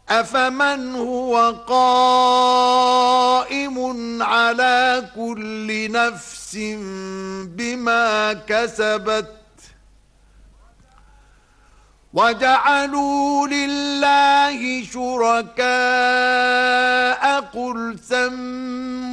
أفمن هو قائم على كل نفس بما كسبت وجعلوا لله شركاء قل سموهم